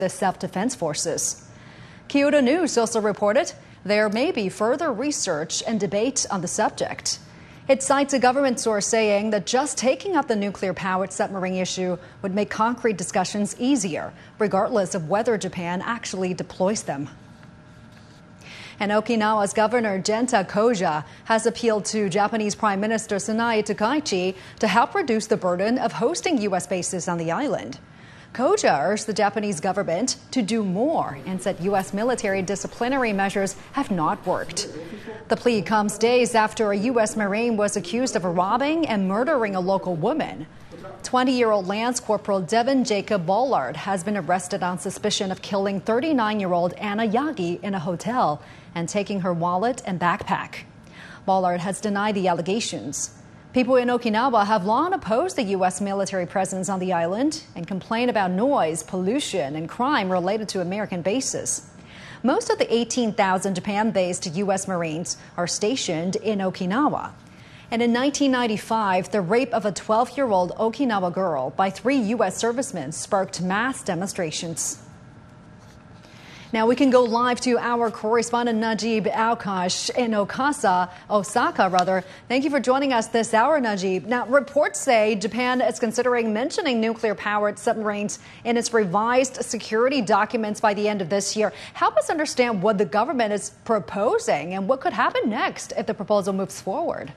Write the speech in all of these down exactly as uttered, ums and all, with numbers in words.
the self-defense forces. Kyodo News also reported there may be further research and debate on the subject. It cites a government source saying that just taking up the nuclear-powered submarine issue would make concrete discussions easier, regardless of whether Japan actually deploys them. And Okinawa's Governor Genta Koja has appealed to Japanese Prime Minister Sanae Takaichi to help reduce the burden of hosting U S bases on the island. Koja urged the Japanese government to do more and said U S military disciplinary measures have not worked. The plea comes days after a U S Marine was accused of robbing and murdering a local woman. twenty-year-old Lance Corporal Devin Jacob Bollard has been arrested on suspicion of killing thirty-nine-year-old Anna Yagi in a hotel and taking her wallet and backpack. Bollard has denied the allegations. People in Okinawa have long opposed the U S military presence on the island and complain about noise, pollution, and crime related to American bases. Most of the eighteen thousand Japan-based U S Marines are stationed in Okinawa. And in nineteen ninety-five, the rape of a twelve-year-old Okinawa girl by three U S servicemen sparked mass demonstrations. Now we can go live to our correspondent Najib Alkash in Okasa, Osaka, rather. Thank you for joining us this hour, Najib. Now, reports say Japan is considering mentioning nuclear-powered submarines in its revised security documents by the end of this year. Help us understand what the government is proposing and what could happen next if the proposal moves forward.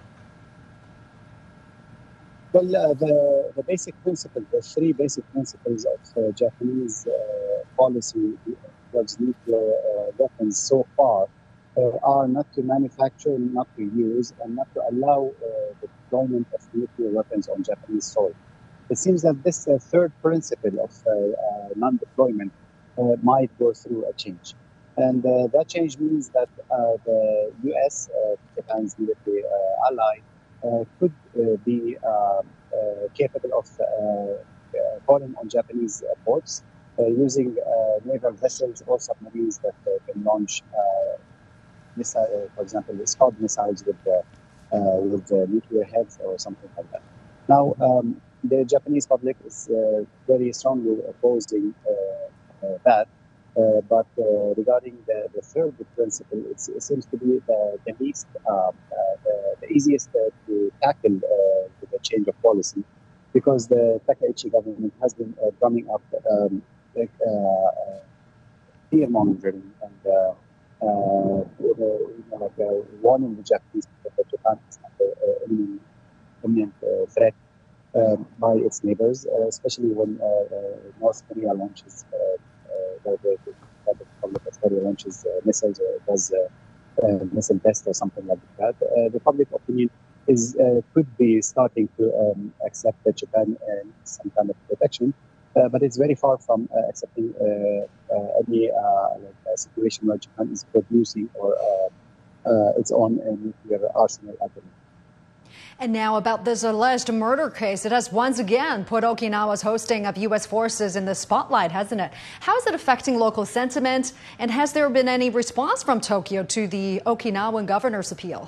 Well, uh, the, the basic principle, the three basic principles of uh, Japanese uh, policy towards nuclear uh, weapons so far uh, are not to manufacture, not to use, and not to allow uh, the deployment of nuclear weapons on Japanese soil. It seems that this uh, third principle of uh, uh, non-deployment uh, might go through a change. And uh, that change means that uh, the U S, uh, Japan's military uh, ally, uh, could uh, be uh, uh, capable of uh, uh, calling on Japanese uh, ports uh, using uh, naval vessels or submarines that uh, can launch, uh, missile, uh, for example, Scud missiles with, uh, uh, with uh, nuclear heads or something like that. Now, um, the Japanese public is uh, very strongly opposing uh, uh, that. Uh, but uh, regarding the, the third principle, it's, it seems to be the, the least, uh, uh, the, the easiest uh, to tackle uh, with the change of policy, because the Takaichi government has been uh, drumming up um, like, uh, uh, fear mongering and uh, uh, you know, like, uh, warning the Japanese people that Japan is under uh, imminent, imminent uh, threat uh, by its neighbors, uh, especially when uh, uh, North Korea launches. Uh, The, the, the Republic of Korea launches uh, missiles or does uh, uh, missile test or something like that. Uh, the public opinion is uh, could be starting to um, accept that Japan uh, needs some kind of protection, uh, but it's very far from uh, accepting uh, uh, any uh, like a situation where Japan is producing or uh, uh, its own uh, nuclear arsenal at the moment. And now about this alleged murder case. It has once again put Okinawa's hosting of U S forces in the spotlight, hasn't it? How is it affecting local sentiment? And has there been any response from Tokyo to the Okinawan governor's appeal?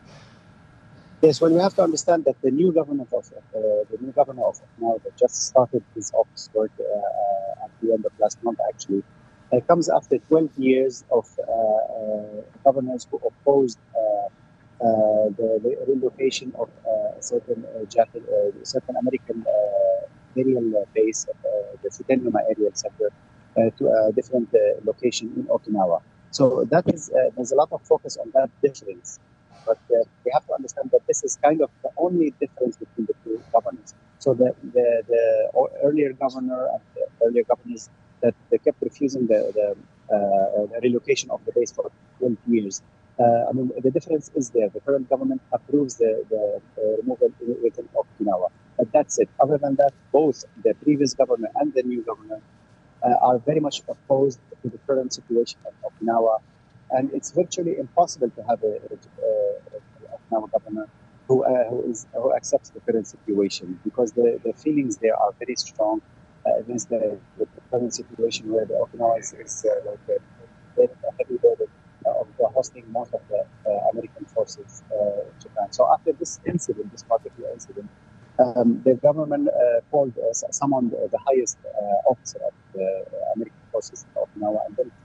Yes, well, we have to understand that the new government of uh, the new governor of Okinawa that just started his office work uh, uh, at the end of last month, actually, uh, comes after twelve years of uh, uh, governors who opposed uh, Uh, the, the relocation of uh, certain uh, Japan, uh, certain American uh, aerial base, uh, the Futenma aerial sector, uh, to a different uh, location in Okinawa. So that is uh, there's a lot of focus on that difference, but uh, we have to understand that this is kind of the only difference between the two governors. So the the, the earlier governor and the earlier governors that they kept refusing the the, uh, the relocation of the base for twelve years. Uh, I mean, the difference is there. The current government approves the, the uh, removal within Okinawa. But that's it. Other than that, both the previous governor and the new governor uh, are very much opposed to the current situation of Okinawa. And it's virtually impossible to have a, a, a Okinawa governor who, uh, who, is, who accepts the current situation, because the, the feelings there are very strong uh, against the, the current situation where the Okinawa is, is uh, like a, a heavy burden of the hosting most of the uh, American forces uh, in Japan. So after this incident, this particular incident, um, the government uh, called, uh, summoned uh, the highest uh, officer of the American forces of Okinawa and then